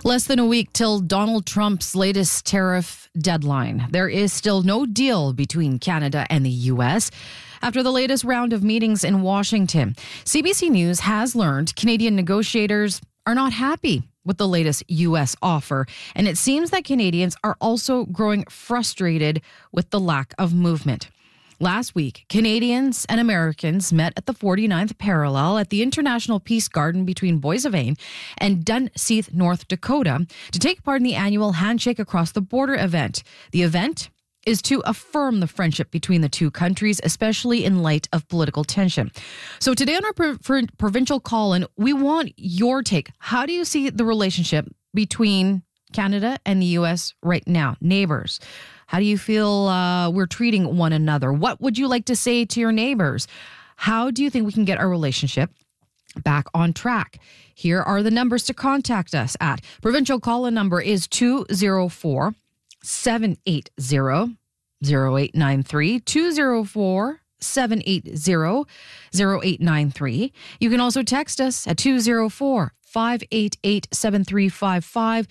Less than a week till Donald Trump's latest tariff deadline. There is still no deal between Canada and the U.S. after the latest round of meetings in Washington. CBC News has learned Canadian negotiators are not happy with the latest U.S. offer, and it seems that Canadians are also growing frustrated with the lack of movement. Last week, Canadians and Americans met at the 49th parallel at the International Peace Garden between Boissevain and Dunseith, North Dakota, to take part in the annual Handshake Across the Border event. The event is to affirm the friendship between the two countries, especially in light of political tension. So today on our provincial call-in, we want your take. How do you see the relationship between Canada and the U.S. right now? Neighbors. How do you feel we're treating one another? What would you like to say to your neighbors? How do you think we can get our relationship back on track? Here are the numbers to contact us at. Provincial call-in number is 204-780-0893, 204-780-0893. You can also text us at 204-588-7355,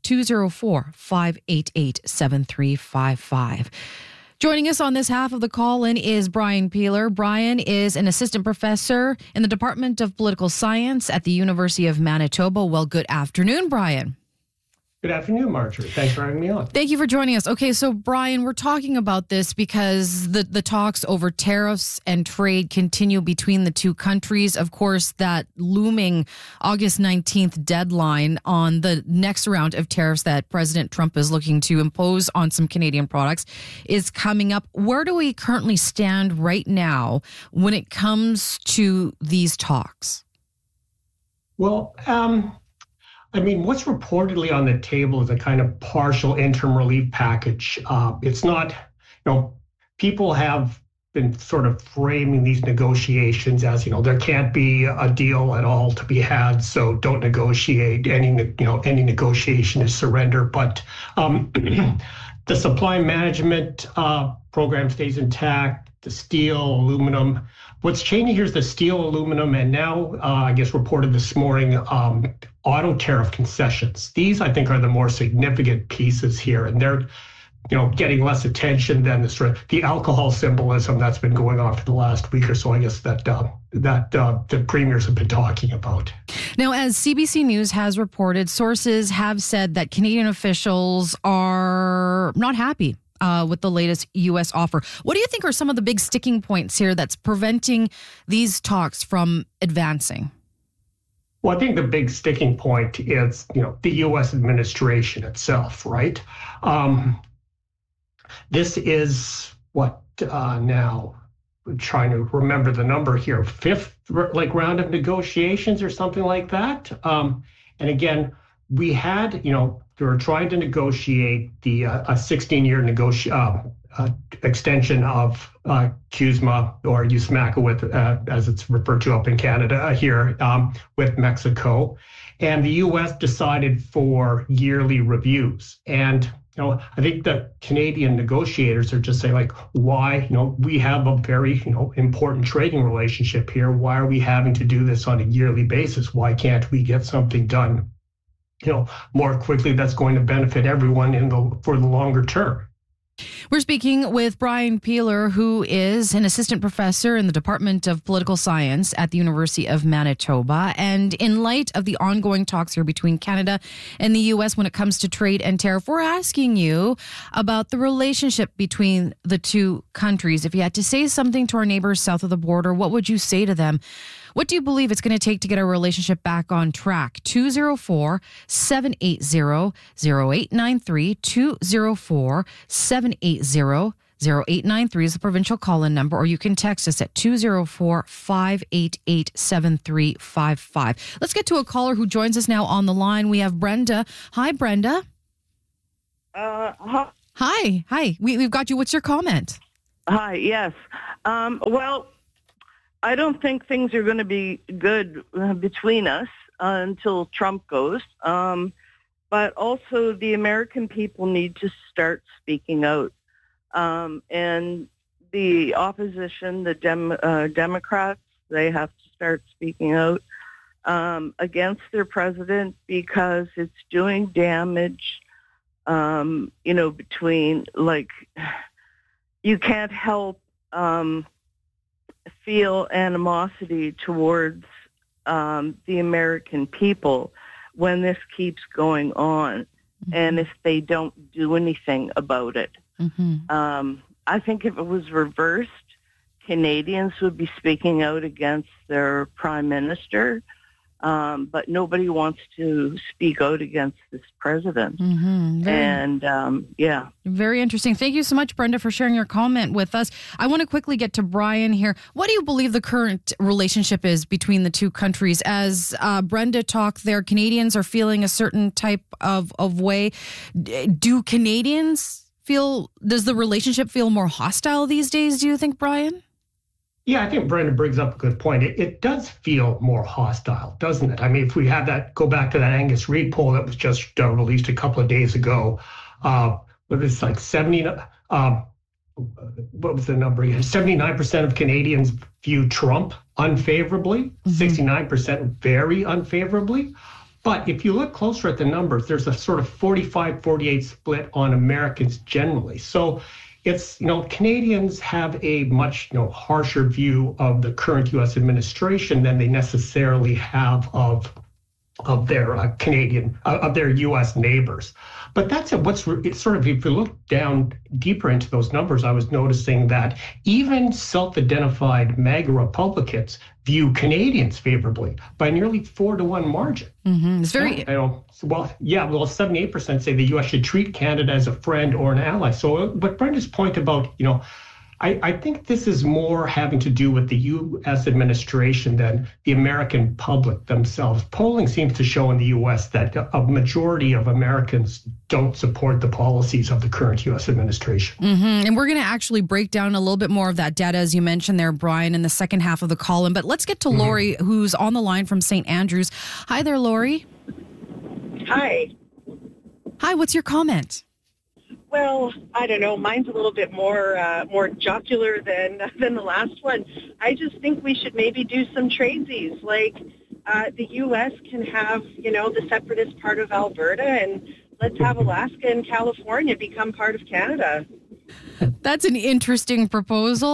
204-588-7355. Joining us on this half of the call-in is Brian Peeler. Brian is an assistant professor in the Department of Political Science at the University of Manitoba. Well, good afternoon, Brian. Good afternoon, Marjorie. Thanks for having me on. Thank you for joining us. Okay, so Brian, we're talking about this because the talks over tariffs and trade continue between the two countries. Of course, that looming August 19th deadline on the next round of tariffs that President Trump is looking to impose on some Canadian products is coming up. Where do we currently stand right now when it comes to these talks? Well, what's reportedly on the table is a kind of partial interim relief package. It's not, people have been sort of framing these negotiations as, there can't be a deal at all to be had, so don't negotiate. Any negotiation is surrender. But the supply management program stays intact. The steel, aluminum. What's changing here is the steel, aluminum, and now, I guess reported this morning, auto tariff concessions. These, I think, are the more significant pieces here, and they're, getting less attention than the alcohol symbolism that's been going on for the last week or so. I guess that the premiers have been talking about. Now, as CBC News has reported, sources have said that Canadian officials are not happy with the latest U.S. offer. What do you think are some of the big sticking points here that's preventing these talks from advancing? Well, I think the big sticking point is, the U.S. administration itself, right? This is now, I'm trying to remember the number here, fifth round of negotiations or something like that. And again, we had, they were trying to negotiate a 16-year extension of CUSMA or USMCA as it's referred to up in Canada here with Mexico. And the U.S. decided for yearly reviews. And, I think the Canadian negotiators are just saying, why, we have a very, important trading relationship here. Why are we having to do this on a yearly basis? Why can't we get something done more quickly that's going to benefit everyone for the longer term? We're speaking with Brian Peeler, who is an assistant professor in the Department of Political Science at the University of Manitoba. And in light of the ongoing talks here between Canada and the U.S. when it comes to trade and tariff, we're asking you about the relationship between the two countries. If you had to say something to our neighbors south of the border, what would you say to them? What do you believe it's going to take to get our relationship back on track? 204-780-0893, 204-780-0893 is the provincial call-in number, or you can text us at 204-588-7355. Let's get to a caller who joins us now on the line. We have Brenda. Hi, Brenda. Hi. We've got you. What's your comment? Hi, yes. Well, I don't think things are going to be good between us until Trump goes. But also the American people need to start speaking out. And the opposition, the Democrats, they have to start speaking out. against their president because it's doing damage, between, like, you can't help feel animosity towards the American people when this keeps going on, and if they don't do anything about it. I think if it was reversed, Canadians would be speaking out against their prime minister, but nobody wants to speak out against this president. Very interesting. Thank you so much, Brenda, for sharing your comment with us. I want to quickly get to Brian here. What do you believe the current relationship is between the two countries? As Brenda talked there, Canadians are feeling a certain type of way. Do Canadians does the relationship feel more hostile these days, do you think, Brian? Yeah, I think Brenda brings up a good point. It does feel more hostile, doesn't it? I mean, if we have go back to that Angus Reid poll that was just released a couple of days ago, it's like 70, what was the number? 79% of Canadians view Trump unfavorably, 69% very unfavorably. But if you look closer at the numbers, there's a sort of 45-48 split on Americans generally. So it's, Canadians have a much, harsher view of the current U.S. administration than they necessarily have of their of their U.S. neighbors. But that's it's sort of, if you look down deeper into those numbers, I was noticing that even self-identified MAGA Republicans view Canadians favorably by nearly 4-1 margin. It's very... 78% say the U.S. should treat Canada as a friend or an ally. So but Brenda's point about, I think this is more having to do with the U.S. administration than the American public themselves. Polling seems to show in the U.S. that a majority of Americans don't support the policies of the current U.S. administration. And we're going to actually break down a little bit more of that data, as you mentioned there, Brian, in the second half of the column. But let's get to Lori, who's on the line from St. Andrews. Hi there, Lori. Hi. Hi, what's your comment? Well, I don't know. Mine's a little bit more jocular than the last one. I just think we should maybe do some tradesies. Like the U.S. can have, the separatist part of Alberta, and let's have Alaska and California become part of Canada. That's an interesting proposal.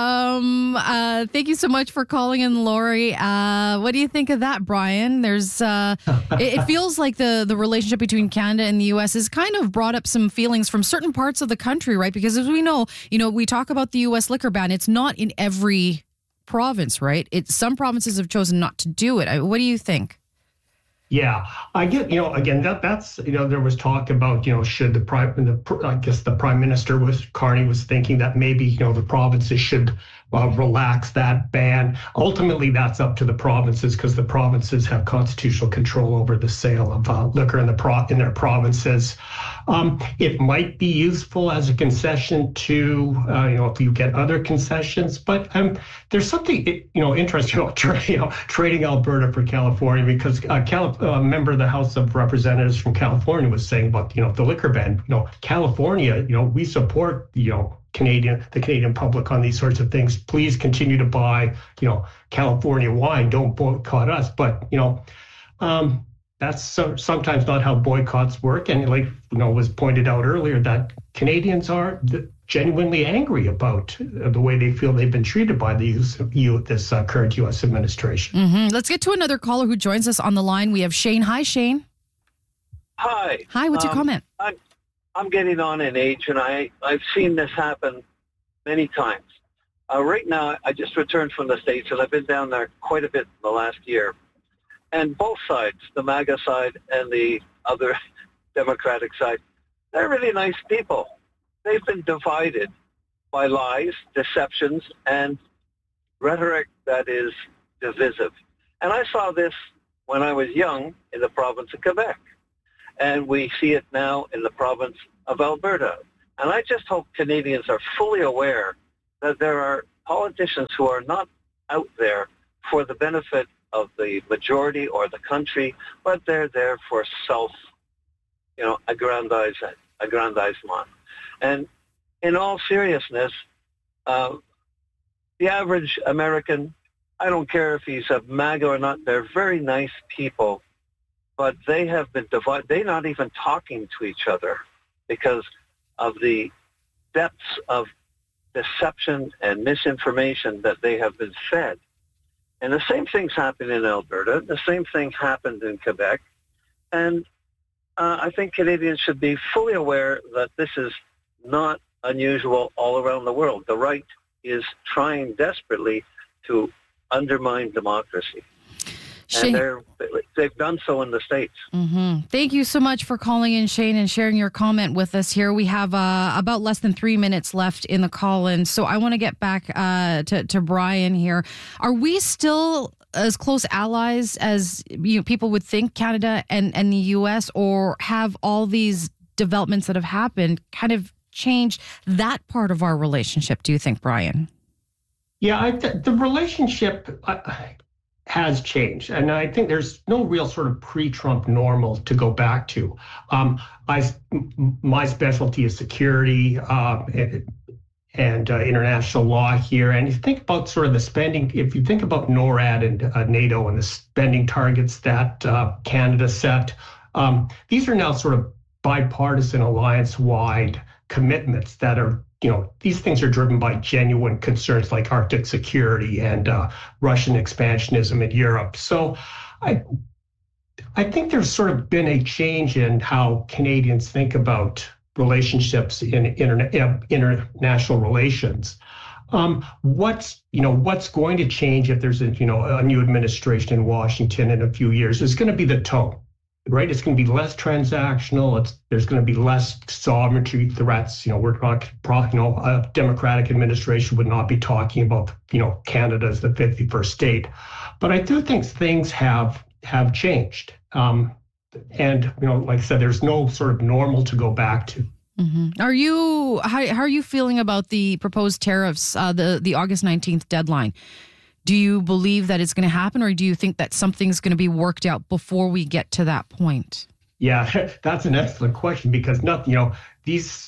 Thank you so much for calling in, Lori. What do you think of that, Brian? There's, it feels like the relationship between Canada and the U.S. has kind of brought up some feelings from certain parts of the country, right? Because as we know, we talk about the U.S. liquor ban. It's not in every province, right? Some provinces have chosen not to do it. What do you think? Yeah, I get, again, that's, there was talk about, should the Prime Minister Carney was thinking that maybe, the provinces should relax that ban. Ultimately, that's up to the provinces because the provinces have constitutional control over the sale of liquor in their provinces. It might be useful as a concession to, if you get other concessions, but there's something, interesting about trading Alberta for California because a member of the House of Representatives from California was saying about, the liquor ban, California, we support, the Canadian public on these sorts of things. Please continue to buy, California wine. Don't boycott us. But, that's sometimes not how boycotts work. And like, was pointed out earlier that Canadians are genuinely angry about the way they feel they've been treated by this current U.S. administration. Let's get to another caller who joins us on the line. We have Shane. Hi, Shane. Hi. Hi, what's your comment? I'm getting on in age, and I've seen this happen many times. Right now, I just returned from the States, and I've been down there quite a bit in the last year. And both sides, the MAGA side and the other Democratic side, they're really nice people. They've been divided by lies, deceptions, and rhetoric that is divisive. And I saw this when I was young in the province of Quebec. And we see it now in the province of Alberta. And I just hope Canadians are fully aware that there are politicians who are not out there for the benefit of the majority or the country, but they're there for aggrandizement. And in all seriousness, the average American I don't care if he's a MAGA or not. They're very nice people, but they have been divided. They're not even talking to each other because of the depths of deception and misinformation that they have been fed. And the same thing's happened in Alberta. The same thing happened in Quebec. And I think Canadians should be fully aware that this is not unusual all around the world. The right is trying desperately to undermine democracy. Shane, and they've done so in the States. Mm-hmm. Thank you so much for calling in, Shane, and sharing your comment with us here. We have about less than 3 minutes left in the call-in, so I want to get back to Brian here. Are we still as close allies as people would think, Canada and the U.S., or have all these developments that have happened kind of changed that part of our relationship, do you think, Brian? Yeah, the relationship has changed, and I think there's no real sort of pre-Trump normal to go back to. My specialty is security and international law here, and if you think about sort of the spending, if you think about NORAD and NATO and the spending targets that Canada set, these are now sort of bipartisan, alliance-wide commitments that are, these things are driven by genuine concerns like Arctic security and Russian expansionism in Europe. So I think there's sort of been a change in how Canadians think about relationships in international relations. What's going to change if there's a new administration in Washington in a few years is going to be the tone. Right, it's going to be less transactional. There's going to be less sovereignty threats. We're talking, a Democratic administration would not be talking about, Canada as the 51st state. But I do think things have changed. And like I said, there's no sort of normal to go back to. Mm-hmm. How are you feeling about the proposed tariffs, the August 19th deadline? Do you believe that it's going to happen, or do you think that something's going to be worked out before we get to that point? Yeah, that's an excellent question, because these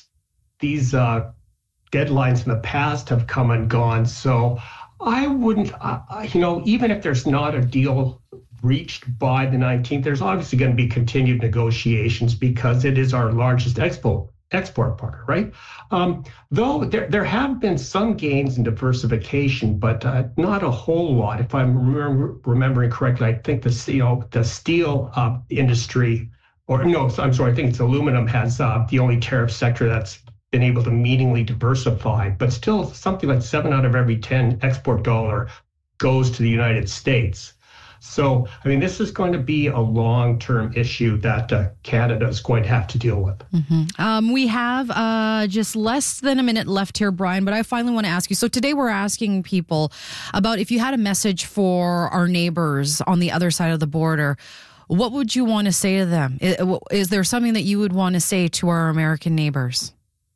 deadlines in the past have come and gone. So I wouldn't, even if there's not a deal reached by the 19th, there's obviously going to be continued negotiations because it is our largest export partner, right? Though there have been some gains in diversification, but not a whole lot. If I'm remembering correctly, I think the steel industry, I think it's aluminum, has the only tariff sector that's been able to meaningfully diversify, but still something like 7 out of every 10 export dollar goes to the United States. So, this is going to be a long-term issue that Canada is going to have to deal with. Mm-hmm. We have just less than a minute left here, Brian, but I finally want to ask you. So today we're asking people about if you had a message for our neighbors on the other side of the border, what would you want to say to them? Is there something that you would want to say to our American neighbors?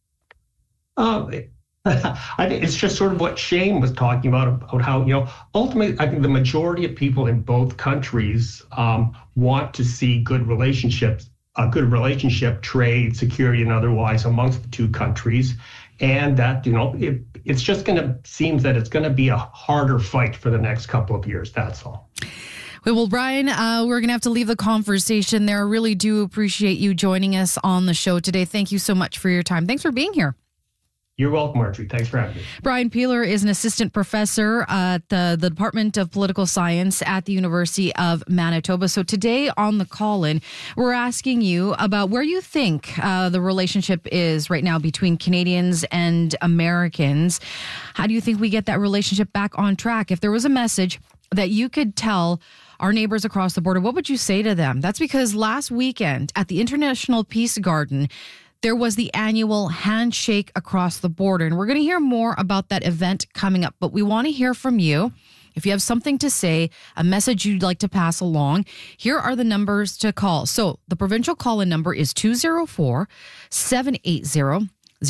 I think it's just sort of what Shane was talking about how, ultimately, I think the majority of people in both countries want to see good relationships, a good relationship, trade, security, and otherwise amongst the two countries. And that, it's just seems that it's going to be a harder fight for the next couple of years. That's all. Well, Brian, we're going to have to leave the conversation there. I really do appreciate you joining us on the show today. Thank you so much for your time. Thanks for being here. You're welcome, Marjorie. Thanks for having me. Brian Peeler is an assistant professor at the Department of Political Science at the University of Manitoba. So today on the call-in, we're asking you about where you think the relationship is right now between Canadians and Americans. How do you think we get that relationship back on track? If there was a message that you could tell our neighbors across the border, what would you say to them? That's because last weekend at the International Peace Garden, there was the annual Handshake Across the Border. And we're going to hear more about that event coming up. But we want to hear from you. If you have something to say, a message you'd like to pass along, here are the numbers to call. So the provincial call-in number is 204-780-0893,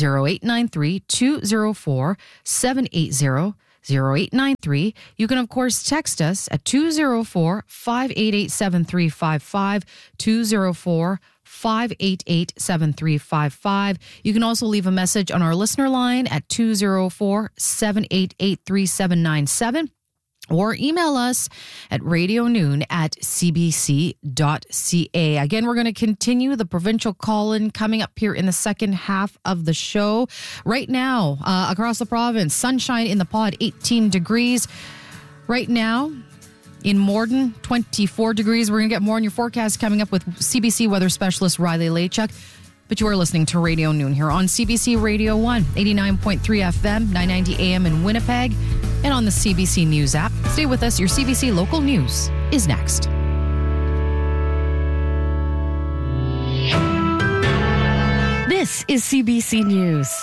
204-780-0893. You can, of course, text us at 204-588-7355, 204-588-7355. You can also leave a message on our listener line at 204-788-3797. or email us at radionoon@cbc.ca. Again, we're going to continue the provincial call-in coming up here in the second half of the show. Right now, across the province, sunshine in the pod, 18 degrees. Right now, in Morden, 24 degrees. We're going to get more on your forecast coming up with CBC weather specialist Riley Lachuk. But you are listening to Radio Noon here on CBC Radio 1, 89.3 FM, 990 AM in Winnipeg, and on the CBC News app. Stay with us. Your CBC local news is next. This is CBC News.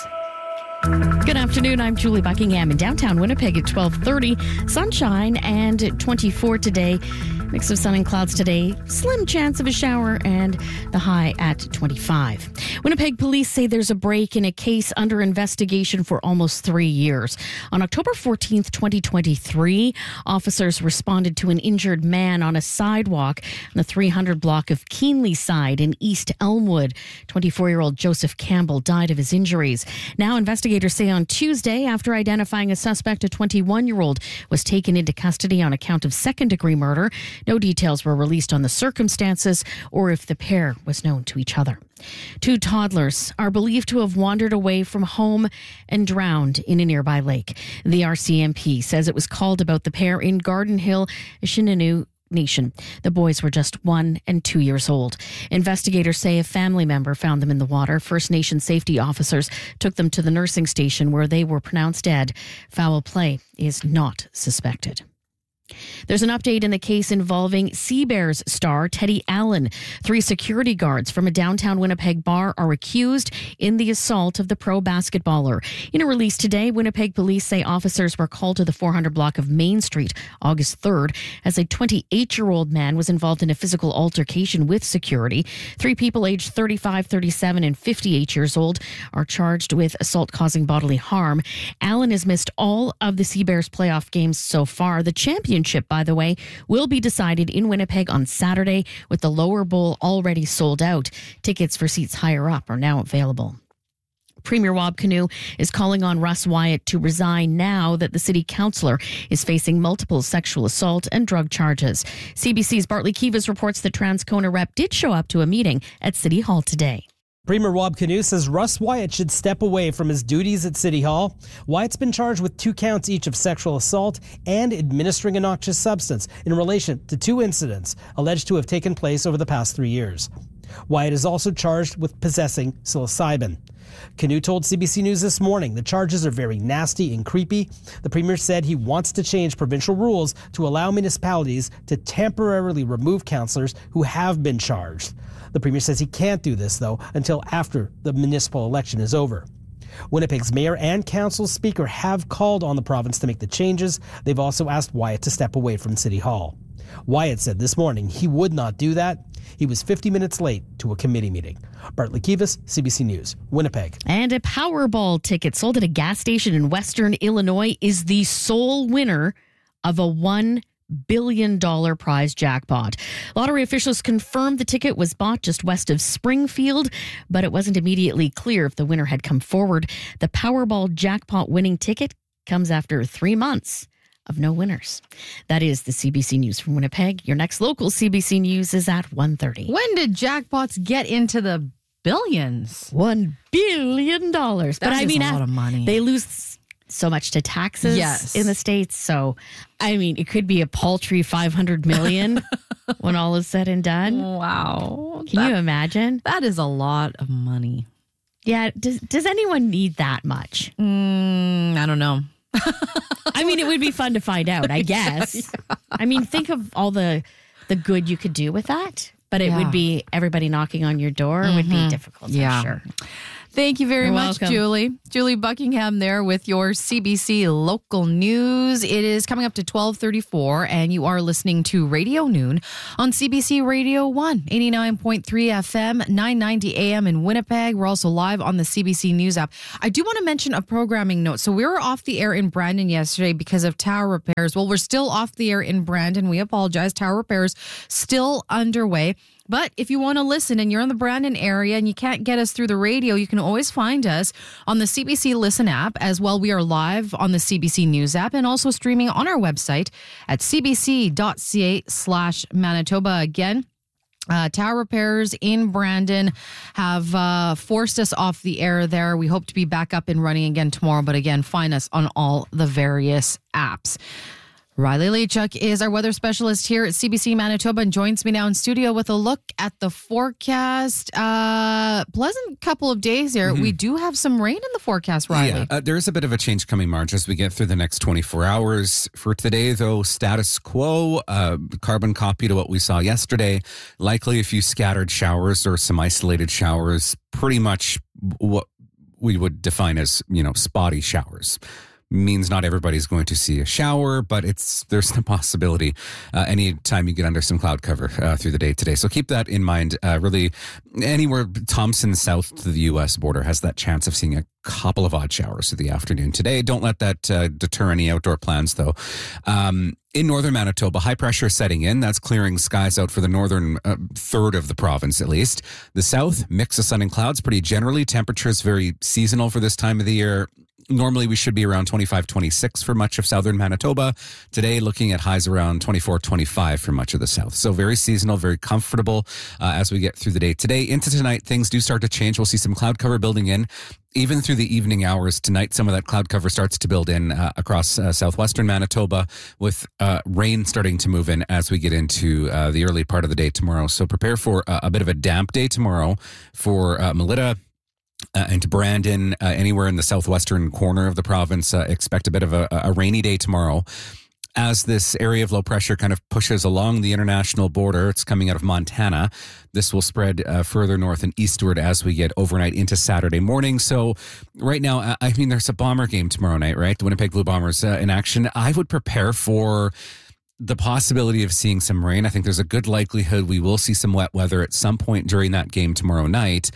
Good afternoon. I'm Julie Buckingham in downtown Winnipeg at 12:30. Sunshine and 24 today. Mix of sun and clouds today. Slim chance of a shower and the high at 25. Winnipeg police say there's a break in a case under investigation for almost 3 years. On October 14th, 2023, officers responded to an injured man on a sidewalk on the 300 block of Keenley Side in East Elmwood. 24-year-old Joseph Campbell died of his injuries. Now investigators say on Tuesday, after identifying a suspect, a 21-year-old was taken into custody on account of second-degree murder. No details were released on the circumstances or if the pair was known to each other. 2 toddlers are believed to have wandered away from home and drowned in a nearby lake. The RCMP says it was called about the pair in Garden Hill, Shinnecock Nation. The boys were just 1 and 2 years old. Investigators say a family member found them in the water. First Nation safety officers took them to the nursing station where they were pronounced dead. Foul play is not suspected. There's an update in the case involving Seabears star Teddy Allen. 3 security guards from a downtown Winnipeg bar are accused in the assault of the pro basketballer. In a release today, Winnipeg police say officers were called to the 400 block of Main Street August 3rd as a 28-year-old man was involved in a physical altercation with security. 3 people aged 35, 37, and 58 years old are charged with assault causing bodily harm. Allen has missed all of the Seabears playoff games so far. The championship, by the way, will be decided in Winnipeg on Saturday, with the lower bowl already sold out. Tickets for seats higher up are now available. Premier Wab Kinew is calling on Russ Wyatt to resign now that the city councillor is facing multiple sexual assault and drug charges. CBC's Bartley Kivas reports that Transcona rep did show up to a meeting at City Hall today. Premier Wab Kinew says Russ Wyatt should step away from his duties at City Hall. Wyatt's been charged with 2 counts each of sexual assault and administering a noxious substance in relation to 2 incidents alleged to have taken place over the past 3 years. Wyatt is also charged with possessing psilocybin. Kinew told CBC News this morning the charges are very nasty and creepy. The Premier said he wants to change provincial rules to allow municipalities to temporarily remove councillors who have been charged. The Premier says he can't do this, though, until after the municipal election is over. Winnipeg's mayor and council speaker have called on the province to make the changes. They've also asked Wyatt to step away from City Hall. Wyatt said this morning he would not do that. He was 50 minutes late to a committee meeting. Bartley Kivas, CBC News, Winnipeg. And a Powerball ticket sold at a gas station in Western Illinois is the sole winner of a $1 billion prize jackpot. Lottery officials confirmed the ticket was bought just west of Springfield, but it wasn't immediately clear if the winner had come forward. The Powerball jackpot winning ticket comes after 3 months of no winners. That is the CBC News from Winnipeg. Your next local CBC News is at 1:30. When did jackpots get into the billions? $1 billion. But That is a lot of money. They lose so much to taxes in the States. So, I mean, it could be a paltry $500 million when all is said and done. Wow. Can you imagine? That is a lot of money. Yeah. Does anyone need that much? I don't know. I mean, it would be fun to find out, I guess. Yeah. I mean, think of all the good you could do with that. But it would be everybody knocking on your door. It would be difficult, I'm sure. Thank you very much, welcome. Julie. Julie Buckingham there with your CBC local news. It is coming up to 12:34, and you are listening to Radio Noon on CBC Radio 1, 89.3 FM, 990 AM in Winnipeg. We're also live on the CBC News app. I do want to mention a programming note. So we were off the air in Brandon yesterday because of tower repairs. Well, we're still off the air in Brandon. We apologize. Tower repairs still underway. But if you want to listen and you're in the Brandon area and you can't get us through the radio, you can always find us on the CBC Listen app. As well, we are live on the CBC News app and also streaming on our website at cbc.ca/Manitoba. Again, tower repairs in Brandon have forced us off the air there. We hope to be back up and running again tomorrow. But again, find us on all the various apps. Riley Lachuk is our weather specialist here at CBC Manitoba and joins me now in studio with a look at the forecast. Pleasant couple of days here. We do have some rain in the forecast, Riley. Yeah, there is a bit of a change coming, Marge, as we get through the next 24 hours. For today, though, status quo, carbon copy to what we saw yesterday. Likely a few scattered showers or some isolated showers. Pretty much what we would define as, spotty showers. Means not everybody's going to see a shower, but there's the possibility anytime you get under some cloud cover through the day today. So keep that in mind. Really, anywhere Thompson south to the U.S. border has that chance of seeing a couple of odd showers through the afternoon today. Don't let that deter any outdoor plans, though. In northern Manitoba, high pressure setting in. That's clearing skies out for the northern third of the province, at least. The south, mix of sun and clouds pretty generally. Temperatures very seasonal for this time of the year. Normally, we should be around 25, 26 for much of southern Manitoba. Today, looking at highs around 24, 25 for much of the south. So very seasonal, very comfortable as we get through the day. Today into tonight, things do start to change. We'll see some cloud cover building in. Even through the evening hours tonight, some of that cloud cover starts to build in across southwestern Manitoba with rain starting to move in as we get into the early part of the day tomorrow. So prepare for a bit of a damp day tomorrow for Melita. And to Brandon, anywhere in the southwestern corner of the province, expect a bit of a rainy day tomorrow. As this area of low pressure kind of pushes along the international border, it's coming out of Montana. This will spread further north and eastward as we get overnight into Saturday morning. So right now, there's a Bomber game tomorrow night, right? The Winnipeg Blue Bombers in action. I would prepare for the possibility of seeing some rain. I think there's a good likelihood we will see some wet weather at some point during that game tomorrow night.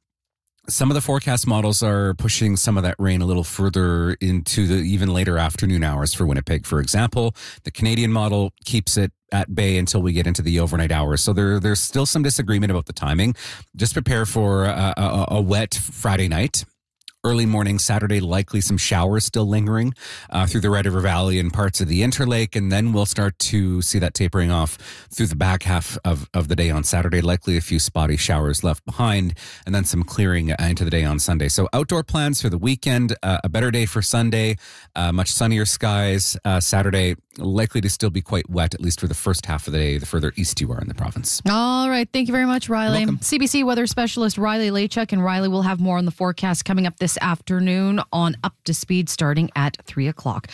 Some of the forecast models are pushing some of that rain a little further into the even later afternoon hours for Winnipeg, for example. The Canadian model keeps it at bay until we get into the overnight hours. So there's still some disagreement about the timing. Just prepare for a wet Friday night. Early morning Saturday, likely some showers still lingering through the Red River Valley and parts of the Interlake. And then we'll start to see that tapering off through the back half of the day on Saturday. Likely a few spotty showers left behind and then some clearing into the day on Sunday. So outdoor plans for the weekend, a better day for Sunday, much sunnier skies. Saturday, likely to still be quite wet, at least for the first half of the day, the further east you are in the province. All right. Thank you very much, Riley. CBC weather specialist Riley Lachuk. And Riley will have more on the forecast coming up this afternoon on Up to Speed starting at 3 o'clock.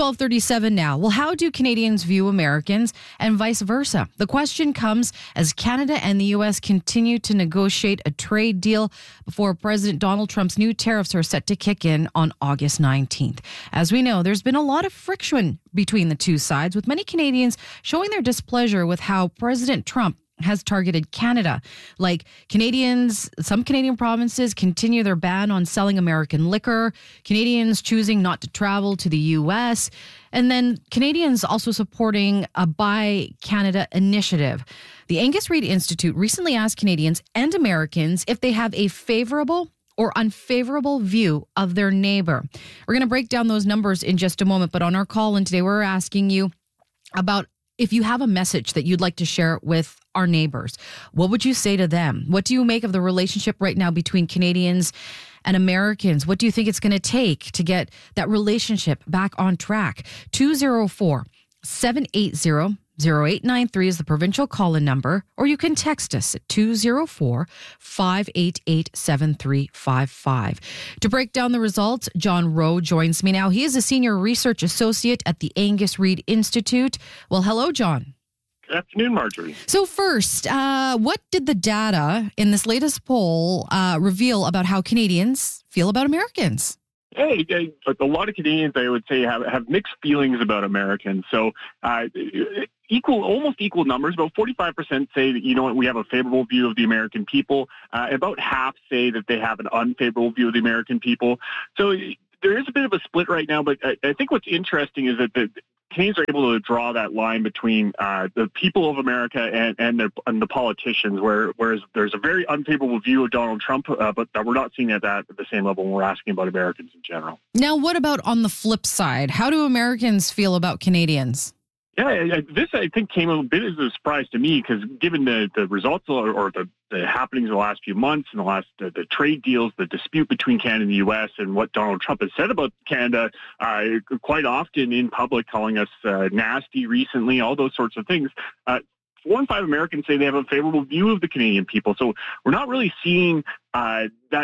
12:37 now. Well, how do Canadians view Americans and vice versa? The question comes as Canada and the U.S. continue to negotiate a trade deal before President Donald Trump's new tariffs are set to kick in on August 19th. As we know, there's been a lot of friction between the two sides, with many Canadians showing their displeasure with how President Trump has targeted Canada. Like some Canadian provinces continue their ban on selling American liquor, Canadians choosing not to travel to the U.S., and then Canadians also supporting a Buy Canada initiative. The Angus Reid Institute recently asked Canadians and Americans if they have a favorable or unfavorable view of their neighbor. We're going to break down those numbers in just a moment, but on our call-in today, we're asking you about if you have a message that you'd like to share with our neighbors. What would you say to them? What do you make of the relationship right now between Canadians and Americans? What do you think it's going to take to get that relationship back on track? 204-780-0893 is the provincial call-in number, or you can text us at 204-588-7355. To break down the results, John Rowe joins me now. He is a senior research associate at the Angus Reid Institute. Well, hello, John. Good afternoon, Marjorie. So first, what did the data in this latest poll reveal about how Canadians feel about Americans? Hey, a lot of Canadians, I would say, have mixed feelings about Americans. So almost equal numbers. About 45% say that, we have a favorable view of the American people. About half say that they have an unfavorable view of the American people. So there is a bit of a split right now, but I think what's interesting is that Canadians are able to draw that line between the people of America and the politicians, whereas there's a very unfavorable view of Donald Trump, but that we're not seeing at the same level when we're asking about Americans in general. Now, what about on the flip side? How do Americans feel about Canadians? Yeah, this I think came a bit as a surprise to me because given the results or the happenings of the last few months and the trade deals, the dispute between Canada and the U.S. and what Donald Trump has said about Canada quite often in public, calling us nasty recently, all those sorts of things. 4 in 5 Americans say they have a favorable view of the Canadian people. So we're not really seeing that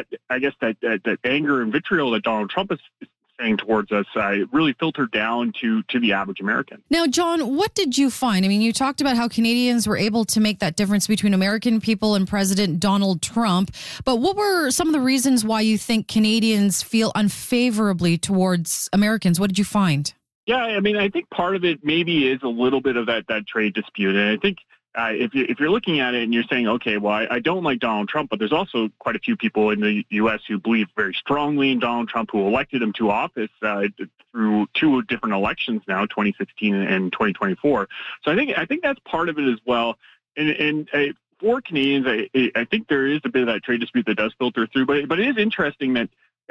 anger and vitriol that Donald Trump is saying towards us really filtered down to the average American. Now, John, what did you find? I mean, you talked about how Canadians were able to make that difference between American people and President Donald Trump. But what were some of the reasons why you think Canadians feel unfavorably towards Americans? What did you find? Yeah, I mean, I think part of it maybe is a little bit of that trade dispute. And I think if you're looking at it and you're saying, okay, well, I don't like Donald Trump, but there's also quite a few people in the U.S. who believe very strongly in Donald Trump, who elected him to office through 2 different elections now, 2016 and 2024. So I think that's part of it as well. And for Canadians, I think there is a bit of that trade dispute that does filter through. But it is interesting that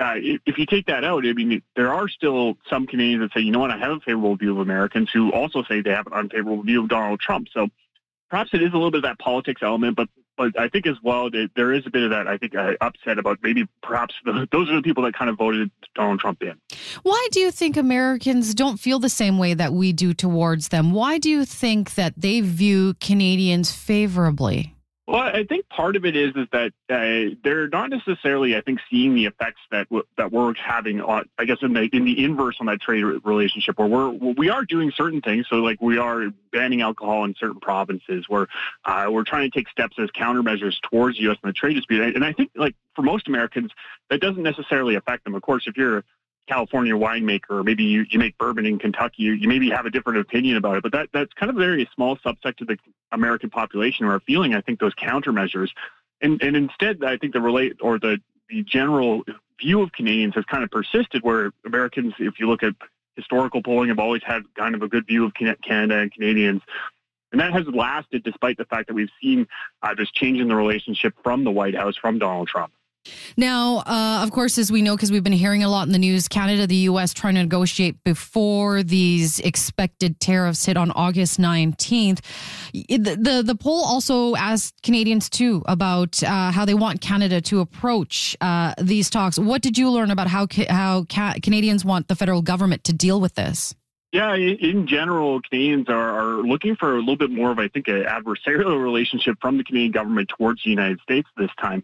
if you take that out, I mean, there are still some Canadians that say, you know what, I have a favorable view of Americans, who also say they have an unfavorable view of Donald Trump. So perhaps it is a little bit of that politics element, but I think as well that there is a bit of that, I think, upset about maybe perhaps those are the people that kind of voted Donald Trump in. Why do you think Americans don't feel the same way that we do towards them? Why do you think that they view Canadians favorably? Well, I think part of it is that they're not necessarily, I think, seeing the effects that we're having on, I guess, in the inverse on that trade relationship, where we are doing certain things. So, like, we are banning alcohol in certain provinces. We're trying to take steps as countermeasures towards the U.S. in the trade dispute. And I think, like, for most Americans, that doesn't necessarily affect them. Of course, if you're California winemaker, or maybe you make bourbon in Kentucky, you maybe have a different opinion about it. But that's kind of a very small subsect of the American population who are feeling, I think, those countermeasures. And instead, I think the general view of Canadians has kind of persisted, where Americans, if you look at historical polling, have always had kind of a good view of Canada and Canadians. And that has lasted despite the fact that we've seen this change in the relationship from the White House, from Donald Trump. Now, of course, as we know, because we've been hearing a lot in the news, Canada, the U.S. trying to negotiate before these expected tariffs hit on August 19th. The poll also asked Canadians, too, about how they want Canada to approach these talks. What did you learn about how Canadians want the federal government to deal with this? Yeah, in general, Canadians are looking for a little bit more of, I think, an adversarial relationship from the Canadian government towards the United States this time.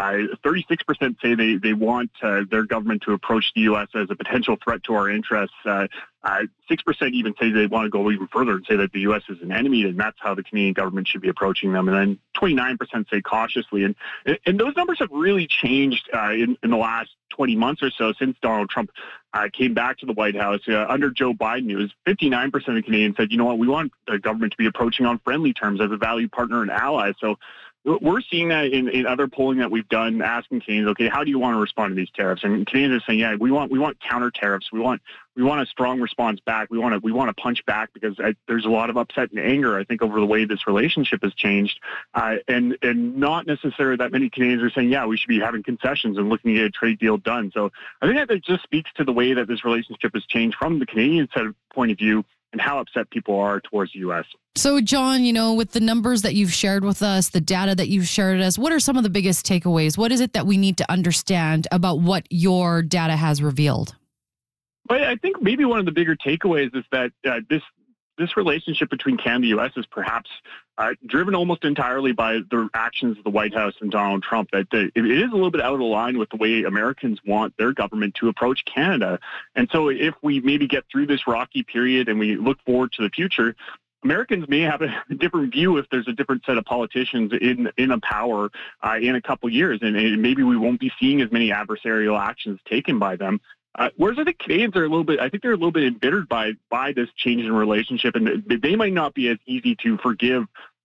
36% say they want their government to approach the U.S. as a potential threat to our interests. 6% even say they want to go even further and say that the U.S. is an enemy, and that's how the Canadian government should be approaching them. And then 29% say cautiously. And those numbers have really changed in the last 20 months or so since Donald Trump came back to the White House. Under Joe Biden, it was 59% of Canadians said, you know what, we want the government to be approaching on friendly terms as a valued partner and ally. So we're seeing that in other polling that we've done, asking Canadians, okay, how do you want to respond to these tariffs? And Canadians are saying, yeah, we want counter tariffs. We want a strong response back. We want to punch back, because there's a lot of upset and anger, I think, over the way this relationship has changed. And not necessarily that many Canadians are saying, yeah, we should be having concessions and looking to get a trade deal done. So I think that just speaks to the way that this relationship has changed from the Canadian point of view, and how upset people are towards the U.S. So, John, with the numbers that you've shared with us, the data that you've shared with us, what are some of the biggest takeaways? What is it that we need to understand about what your data has revealed? Well, I think maybe one of the bigger takeaways is that this relationship between Canada and the U.S. is perhaps driven almost entirely by the actions of the White House and Donald Trump. That it is a little bit out of line with the way Americans want their government to approach Canada. And so if we maybe get through this rocky period and we look forward to the future, Americans may have a different view if there's a different set of politicians in a power in a couple years. And maybe we won't be seeing as many adversarial actions taken by them. Whereas I think Canadians are a little bit embittered by this change in relationship, and they might not be as easy to forgive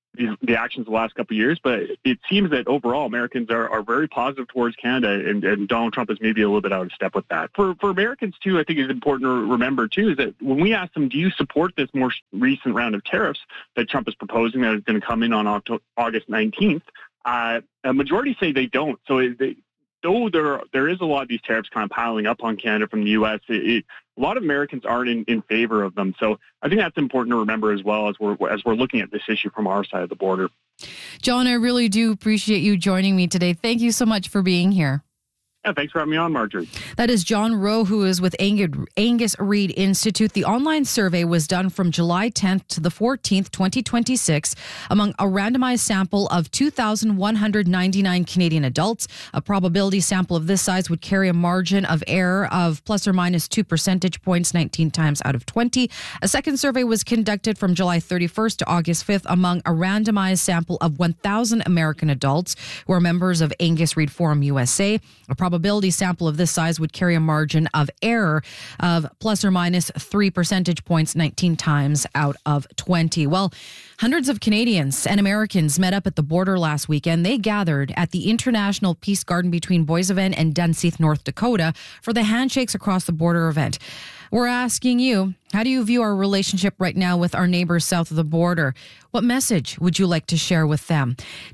the actions the last couple of years, but it seems that overall Americans are very positive towards Canada, and Donald Trump is maybe a little bit out of step with that. For Americans, too, I think it's important to remember, too, is that when we ask them, do you support this more recent round of tariffs that Trump is proposing that is going to come in on August 19th, a majority say they don't. So though there is a lot of these tariffs kind of piling up on Canada from the U.S., a lot of Americans aren't in favor of them. So I think that's important to remember as well as we're looking at this issue from our side of the border. John, I really do appreciate you joining me today. Thank you so much for being here. Yeah, thanks for having me on, Marjorie. That is John Rowe, who is with Angus Reid Institute. The online survey was done from July 10th to the 14th, 2026, among a randomized sample of 2,199 Canadian adults. A probability sample of this size would carry a margin of error of plus or minus 2 percentage points, 19 times out of 20. A second survey was conducted from July 31st to August 5th among a randomized sample of 1,000 American adults who are members of Angus Reid Forum USA. A probability sample of this size would carry a margin of error of plus or minus 3 percentage points, 19 times out of 20. Well, hundreds of Canadians and Americans met up at the border last weekend. They gathered at the International Peace Garden between Boissevain and Dunseith, North Dakota, for the Handshakes Across the Border event. We're asking you, how do you view our relationship right now with our neighbors south of the border? What message would you like to share with them?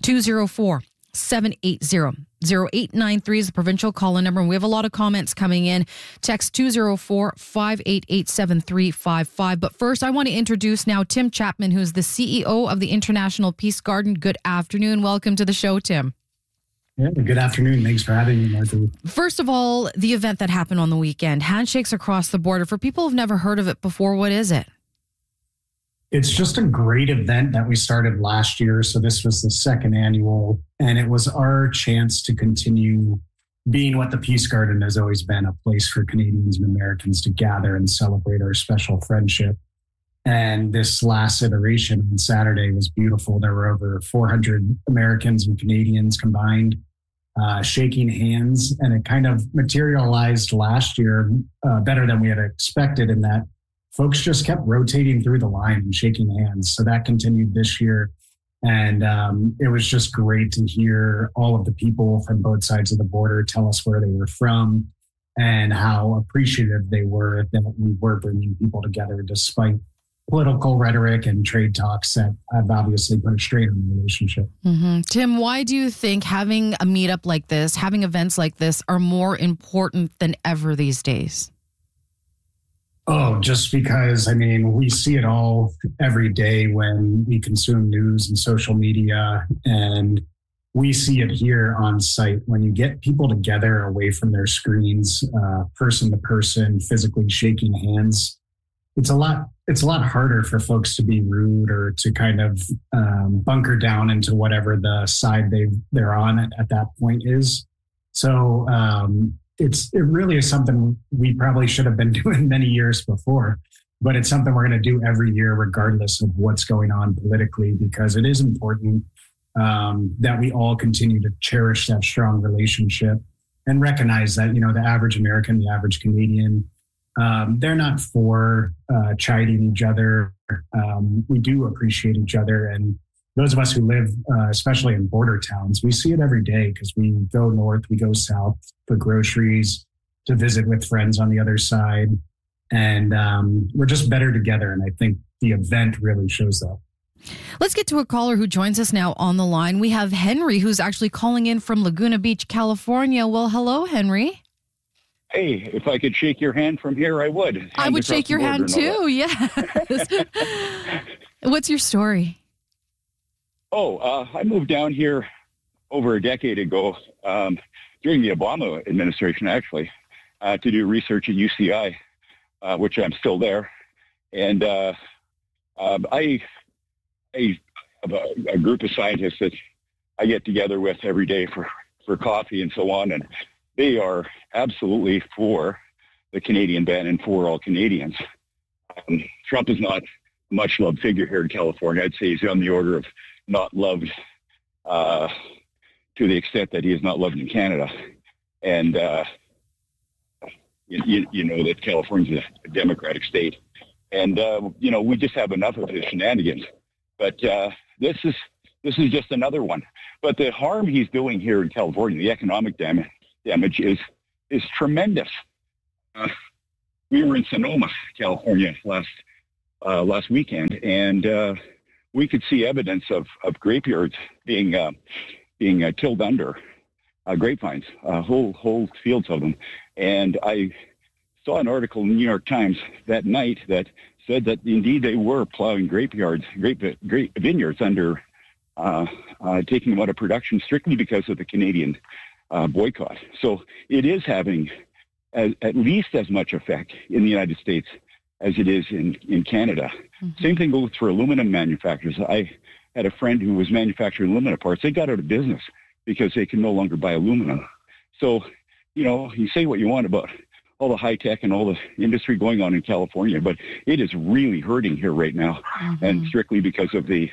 204-780-0893 is the provincial call-in number. And we have a lot of comments coming in. Text 204-588-7355. But first, I want to introduce now Tim Chapman, who's the CEO of the International Peace Garden. Good afternoon. Welcome to the show, Tim. Yeah, good afternoon. Thanks for having me, Marjorie. First of all, the event that happened on the weekend, Handshakes Across the Border. For people who've never heard of it before, what is it? It's just a great event that we started last year. So this was the second annual, and it was our chance to continue being what the Peace Garden has always been, a place for Canadians and Americans to gather and celebrate our special friendship. And this last iteration on Saturday was beautiful. There were over 400 Americans and Canadians combined, shaking hands, and it kind of materialized last year better than we had expected in that folks just kept rotating through the line and shaking hands. So that continued this year. And it was just great to hear all of the people from both sides of the border tell us where they were from and how appreciative they were that we were bringing people together despite political rhetoric and trade talks that have obviously put a strain on the relationship. Mm-hmm. Tim, why do you think having a meetup like this, having events like this are more important than ever these days? Oh, just because, we see it all every day when we consume news and social media, and we see it here on site when you get people together away from their screens, person to person, physically shaking hands. It's a lot harder for folks to be rude or to kind of bunker down into whatever the side they're on at that point is. So it really is something we probably should have been doing many years before, but it's something we're going to do every year regardless of what's going on politically, because it is important that we all continue to cherish that strong relationship and recognize that, the average American, the average Canadian, they're not for chiding each other. We do appreciate each other. And those of us who live, especially in border towns, we see it every day because we go north, we go south for groceries, to visit with friends on the other side. And we're just better together. And I think the event really shows that. Let's get to a caller who joins us now on the line. We have Henry, who's actually calling in from Laguna Beach, California. Well, hello, Henry. Hey, if I could shake your hand from here, I would. I would shake your hand too, yes. What's your story? I moved down here over a decade ago, during the Obama administration, actually, to do research at UCI, which I'm still there. And I have a group of scientists that I get together with every day for coffee and so on, and they are absolutely for the Canadian ban and for all Canadians. Trump is not a much-loved figure here in California. I'd say he's on the order of not loved to the extent that he is not loved in Canada. And you know that California's a democratic state. And, we just have enough of his shenanigans. But this is just another one. But the harm he's doing here in California, the economic damage is tremendous. We were in Sonoma, California last weekend, and we could see evidence of grapeyards being tilled under grapevines, whole fields of them. And I saw an article in the New York Times that night that said that indeed they were plowing grape vineyards under, taking them out of production strictly because of the Canadian boycott. So it is having at least as much effect in the United States as it is in Canada. Mm-hmm. Same thing goes for aluminum manufacturers. I had a friend who was manufacturing aluminum parts. They got out of business because they can no longer buy aluminum. So, you say what you want about all the high tech and all the industry going on in California, but it is really hurting here right now, mm-hmm. and strictly because of the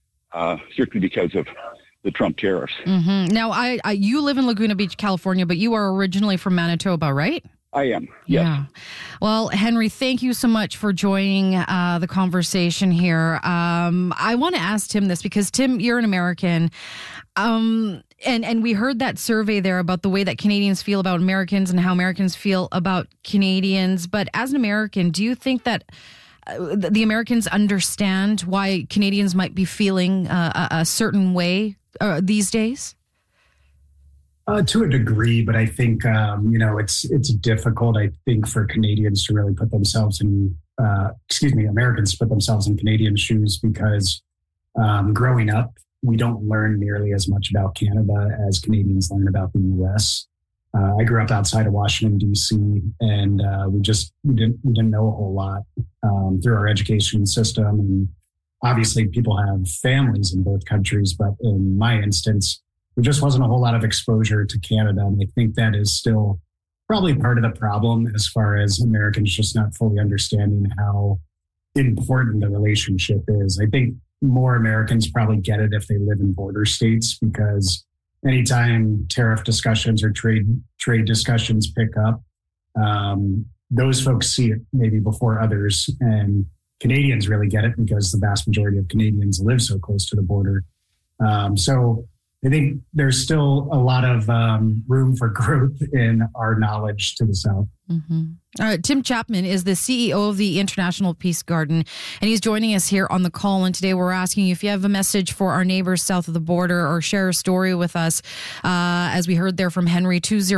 Trump tariffs. Mm-hmm. Now, you live in Laguna Beach, California, but you are originally from Manitoba, right? I am, yes. Yeah. Well, Henry, thank you so much for joining the conversation here. I want to ask Tim this because, Tim, you're an American. And we heard that survey there about the way that Canadians feel about Americans and how Americans feel about Canadians. But as an American, do you think that the Americans understand why Canadians might be feeling a certain way these days? To a degree, but I think, it's difficult, I think, for Canadians to really put themselves in, Americans to put themselves in Canadian shoes because growing up, we don't learn nearly as much about Canada as Canadians learn about the U.S. I grew up outside of Washington, D.C., and we didn't know a whole lot through our education system. And obviously, people have families in both countries, but in my instance, there just wasn't a whole lot of exposure to Canada. And I think that is still probably part of the problem as far as Americans just not fully understanding how important the relationship is. I think more Americans probably get it if they live in border states, because anytime tariff discussions or trade discussions pick up, those folks see it maybe before others. And Canadians really get it because the vast majority of Canadians live so close to the border. So I think there's still a lot of room for growth in our knowledge to the south. Mm-hmm. All right, Tim Chapman is the CEO of the International Peace Garden, and he's joining us here on the call. And today we're asking you if you have a message for our neighbors south of the border or share a story with us. As we heard there from Henry,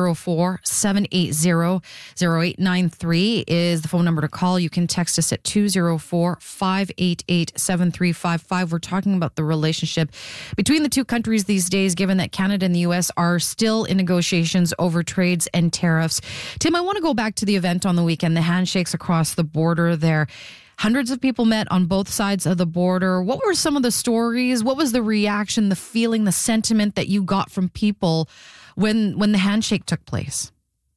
204-780-0893 is the phone number to call. You can text us at 204-588-7355. We're talking about the relationship between the two countries these days, given that Canada and the U.S. are still in negotiations over trades and tariffs. Tim, I want to go back to the event on the weekend, the handshakes across the border there. Hundreds of people met on both sides of the border. What were some of the stories? What was the reaction, the feeling, the sentiment that you got from people when the handshake took place?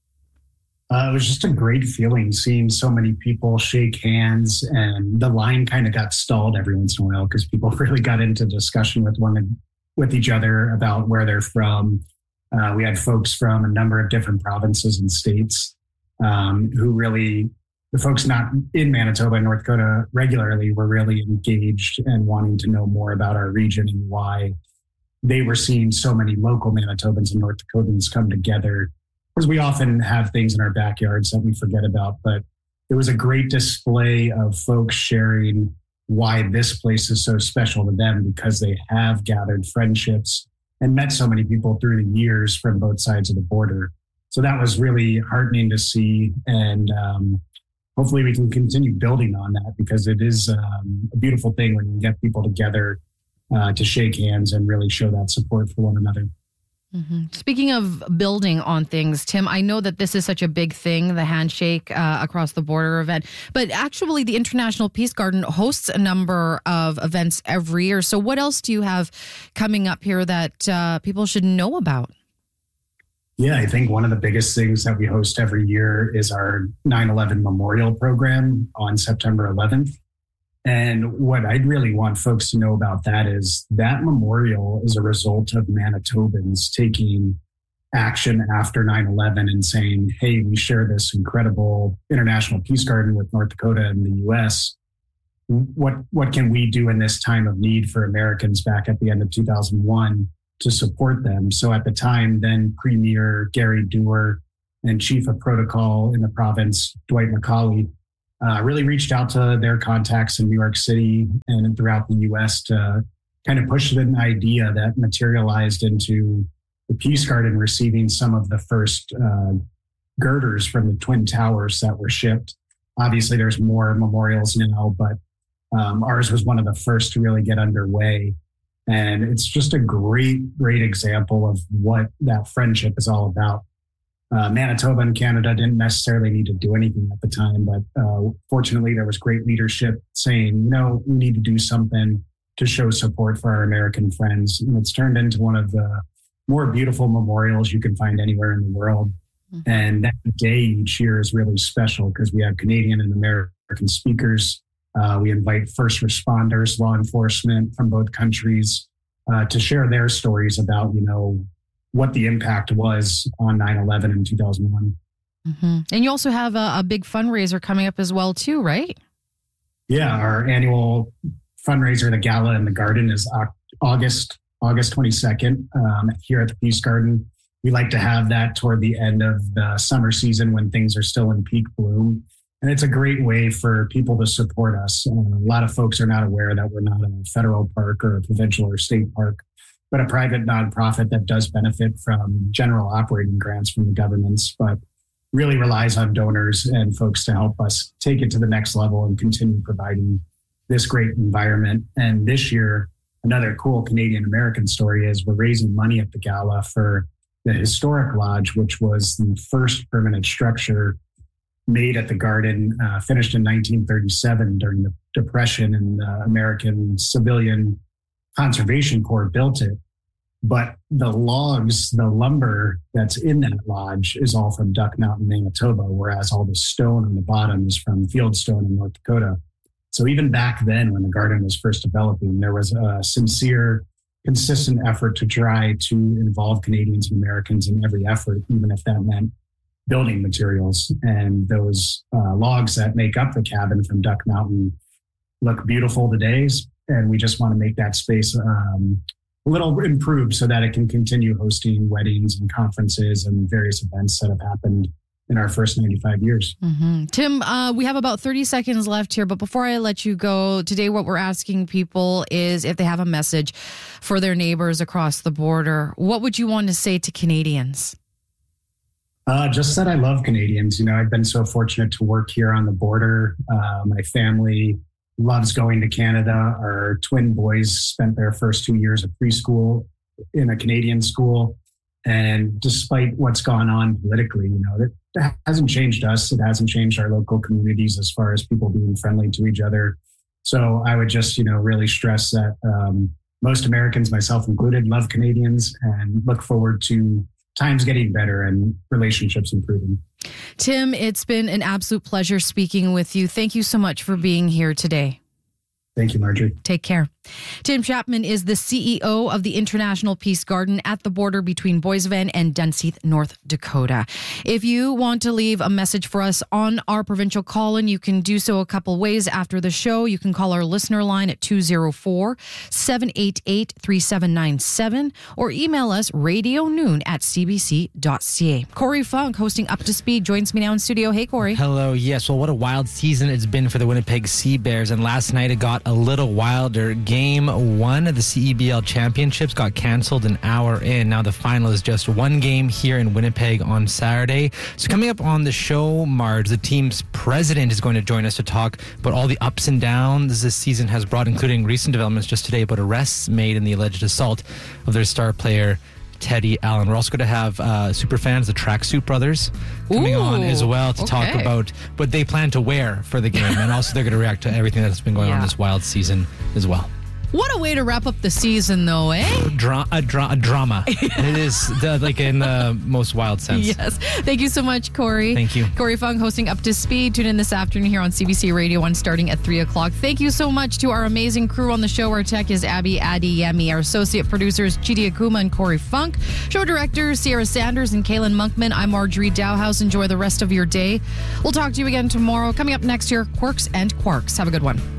It was just a great feeling seeing so many people shake hands, and the line kind of got stalled every once in a while because people really got into discussion with each other about where they're from. We had folks from a number of different provinces and states who really, the folks not in Manitoba and North Dakota regularly, were really engaged and wanting to know more about our region and why they were seeing so many local Manitobans and North Dakotans come together. Because we often have things in our backyards that we forget about, but it was a great display of folks sharing why this place is so special to them because they have gathered friendships and met so many people through the years from both sides of the border. So that was really heartening to see. And hopefully we can continue building on that because it is a beautiful thing when you get people together to shake hands and really show that support for one another. Mm-hmm. Speaking of building on things, Tim, I know that this is such a big thing, the handshake across the border event, but actually the International Peace Garden hosts a number of events every year. So what else do you have coming up here that people should know about? Yeah, I think one of the biggest things that we host every year is our 9/11 Memorial Program on September 11th. And what I'd really want folks to know about that is that memorial is a result of Manitobans taking action after 9/11 and saying, hey, we share this incredible International Peace Garden with North Dakota and the U.S. what can we do in this time of need for Americans back at the end of 2001 to support them. So at the time, then Premier Gary Dewar and Chief of Protocol in the province, Dwight McCauley, really reached out to their contacts in New York City and throughout the U.S. to kind of push an idea that materialized into the Peace Garden receiving some of the first girders from the Twin Towers that were shipped. Obviously, there's more memorials now, but ours was one of the first to really get underway. And it's just a great example of what that friendship is all about. Manitoba and Canada didn't necessarily need to do anything at the time, but fortunately there was great leadership saying, we need to do something to show support for our American friends. And it's turned into one of the more beautiful memorials you can find anywhere in the world. Mm-hmm. And that day each year is really special because we have Canadian and American speakers. We invite first responders, law enforcement from both countries to share their stories about, what the impact was on 9/11 in 2001. Mm-hmm. And you also have a big fundraiser coming up as well, too, right? Yeah, our annual fundraiser, the Gala in the Garden, is August 22nd here at the Peace Garden. We like to have that toward the end of the summer season when things are still in peak bloom. And it's a great way for people to support us. A lot of folks are not aware that we're not a federal park or a provincial or state park, but a private nonprofit that does benefit from general operating grants from the governments, but really relies on donors and folks to help us take it to the next level and continue providing this great environment. And this year, another cool Canadian-American story is we're raising money at the Gala for the Historic Lodge, which was the first permanent structure made at the Garden, finished in 1937 during the Depression, and the American Civilian Conservation Corps built it. But the logs, the lumber that's in that lodge is all from Duck Mountain, Manitoba, whereas all the stone on the bottom is from Fieldstone in North Dakota. So even back then, when the Garden was first developing, there was a sincere, consistent effort to try to involve Canadians and Americans in every effort, even if that meant building materials. And those logs that make up the cabin from Duck Mountain look beautiful today. And we just want to make that space a little improved so that it can continue hosting weddings and conferences and various events that have happened in our first 95 years. Mm-hmm. Tim, we have about 30 seconds left here, but before I let you go, today what we're asking people is if they have a message for their neighbors across the border, what would you want to say to Canadians? Just that I love Canadians. I've been so fortunate to work here on the border. My family loves going to Canada. Our twin boys spent their first 2 years of preschool in a Canadian school. And despite what's gone on politically, that hasn't changed us. It hasn't changed our local communities as far as people being friendly to each other. So I would just, really stress that most Americans, myself included, love Canadians and look forward to times getting better and relationships improving. Tim, it's been an absolute pleasure speaking with you. Thank you so much for being here today. Thank you, Marjorie. Take care. Tim Chapman is the CEO of the International Peace Garden at the border between Boissevain and Dunseith, North Dakota. If you want to leave a message for us on our provincial call-in, you can do so a couple ways after the show. You can call our listener line at 204-788-3797 or email us radionoon@cbc.ca. Corey Funk, hosting Up to Speed, joins me now in studio. Hey, Corey. Hello. Yes, well, what a wild season it's been for the Winnipeg Sea Bears, and last night it got a little wilder. Game 1 of the CEBL Championships got canceled an hour in. Now the final is just one game here in Winnipeg on Saturday. So coming up on the show, Marge, the team's president is going to join us to talk about all the ups and downs this season has brought, including recent developments just today about arrests made in the alleged assault of their star player, Teddy Allen. We're also going to have super fans, the Tracksuit Brothers, coming on as well to talk about what they plan to wear for the game. And also they're going to react to everything that's been going on this wild season as well. What a way to wrap up the season, though, eh? A drama. It is, like in the most wild sense. Yes. Thank you so much, Corey. Thank you. Corey Fung hosting Up to Speed. Tune in this afternoon here on CBC Radio 1 starting at 3 o'clock. Thank you so much to our amazing crew on the show. Our tech is Abby Adiyemi. Our associate producers, Chidi Akuma and Corey Funk. Show directors, Sierra Sanders and Kaylin Monkman. I'm Marjorie Dowhouse. Enjoy the rest of your day. We'll talk to you again tomorrow. Coming up next year, Quirks and Quarks. Have a good one.